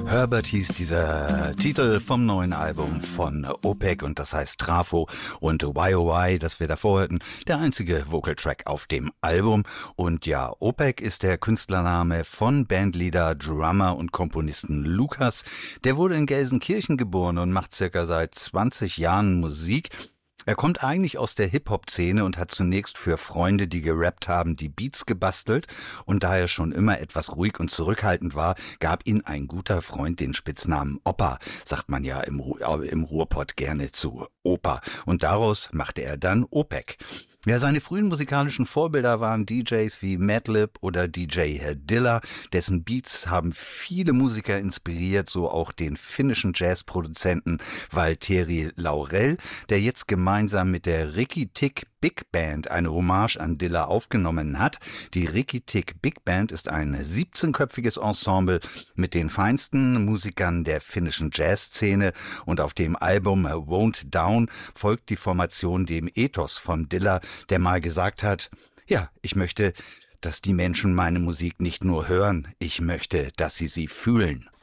Herbert hieß dieser Titel vom neuen Album von OPEC und das heißt Trafo, und YOY, das wir davor hörten, der einzige Vocal-Track auf dem Album. Und ja, OPEC ist der Künstlername von Bandleader, Drummer und Komponisten Lukas. Der wurde in Gelsenkirchen geboren und macht circa seit 20 Jahren Musik. Er kommt eigentlich aus der Hip-Hop-Szene und hat zunächst für Freunde, die gerappt haben, die Beats gebastelt. Und da er schon immer etwas ruhig und zurückhaltend war, gab ihm ein guter Freund den Spitznamen Opa, sagt man ja im Ruhrpott gerne zu Opa. Und daraus machte er dann OPEC. Ja, seine frühen musikalischen Vorbilder waren DJs wie Madlib oder DJ Dilla. Dessen Beats haben viele Musiker inspiriert, so auch den finnischen Jazzproduzenten Valtteri Laurell, der jetzt gemeinsam mit der Ricky Tick Big Band eine Hommage an Dilla aufgenommen hat. Die Ricky Tick Big Band ist ein 17-köpfiges Ensemble mit den feinsten Musikern der finnischen Jazzszene, und auf dem Album Won't Down folgt die Formation dem Ethos von Dilla, der mal gesagt hat: Ja, ich möchte, dass die Menschen meine Musik nicht nur hören, ich möchte, dass sie fühlen.